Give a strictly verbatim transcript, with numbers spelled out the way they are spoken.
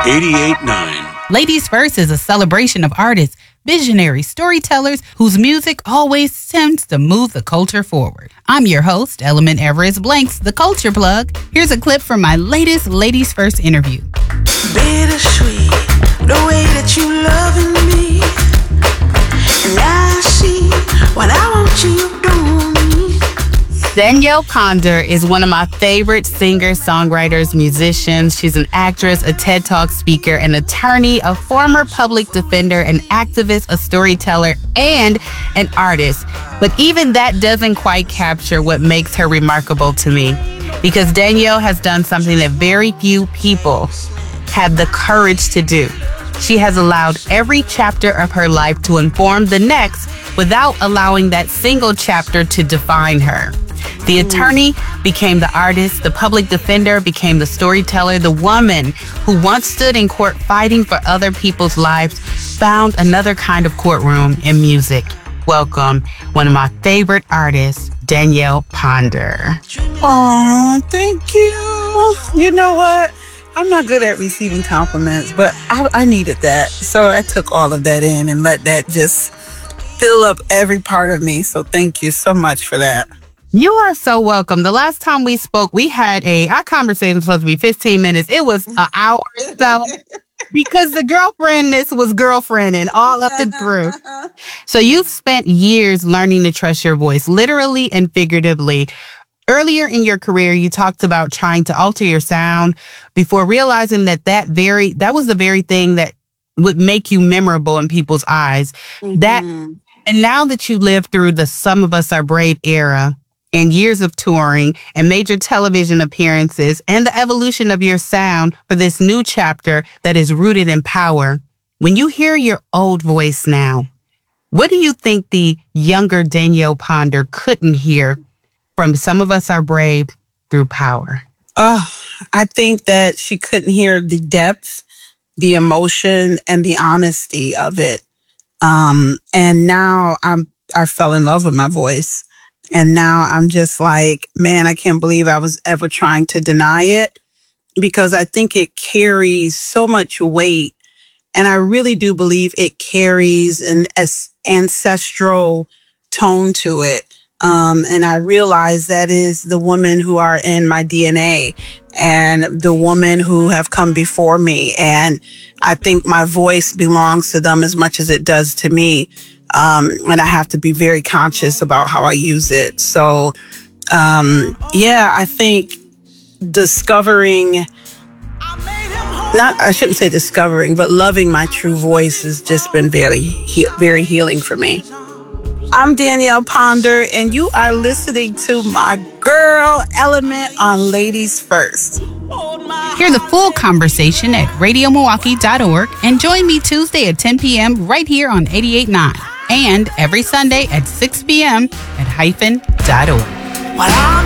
eighty-eight point nine. Ladies First is a celebration of artists, visionary storytellers whose music always tends to move the culture forward. I'm your host, Element Everest Blanks, the Culture Plug. Here's a clip from my latest Ladies First interview. Bittersweet, the way that you loving me. And I see what I want you, you don't want me. Danielle Ponder is one of my favorite singers, songwriters, musicians. She's an actress, a TED Talk speaker, an attorney, a former public defender, an activist, a storyteller, and an artist. But even that doesn't quite capture what makes her remarkable to me, because Danielle has done something that very few people have the courage to do. She has allowed every chapter of her life to inform the next without allowing that single chapter to define her. The attorney became the artist, the public defender became the storyteller, the woman who once stood in court fighting for other people's lives found another kind of courtroom in music. Welcome, one of my favorite artists, Danielle Ponder. Oh, thank you. You know what? I'm not good at receiving compliments, but I, I needed that. So I took all of that in and let that just fill up every part of me. So thank you so much for that. You are so welcome. The last time we spoke, we had a, our conversation was supposed to be fifteen minutes. It was an hour or so because the girlfriendness was girlfriending all up and through. So you've spent years learning to trust your voice, literally and figuratively. Earlier in your career, you talked about trying to alter your sound before realizing that that very, that was the very thing that would make you memorable in people's eyes. Mm-hmm. That, and now that you live through the Some of Us Are Brave era, and years of touring and major television appearances and the evolution of your sound for this new chapter that is rooted in power, when you hear your old voice now, what do you think the younger Danielle Ponder couldn't hear from Some of Us Are Brave through Power? Oh, I think that she couldn't hear the depth, the emotion, and the honesty of it. Um, and now I'm, I fell in love with my voice. And now I'm just like, man, I can't believe I was ever trying to deny it, because I think it carries so much weight. And I really do believe it carries an ancestral tone to it. Um, and I realize that is the women who are in my D N A and the women who have come before me. And I think my voice belongs to them as much as it does to me. Um, and I have to be very conscious about how I use it. So, um, yeah, I think discovering, not, I shouldn't say discovering, but loving my true voice has just been very, he- very healing for me. I'm Danielle Ponder, and you are listening to my girl Element on Ladies First. Hear the full conversation at radio milwaukee dot org and join me Tuesday at ten p.m. right here on eighty-eight point nine and every Sunday at six p.m. at hyphen dot org.